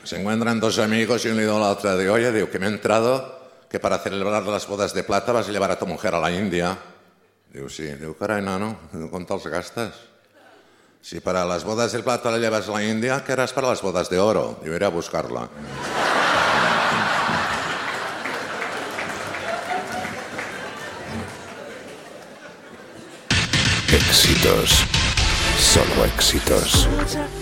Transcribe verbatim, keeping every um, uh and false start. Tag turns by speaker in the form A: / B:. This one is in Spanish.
A: Se encuentran dos amigos y uno le dice al otro, digo, oye, digo, que me he entrado que para celebrar las bodas de plata vas a llevar a tu mujer a la India. Digo, sí. Digo, caray, nano, ¿cuánto els gastas? Si para las bodas de plata la llevas a la India, ¿qué harás para las bodas de oro? Digo, iré a buscarla.
B: Éxitos, solo éxitos.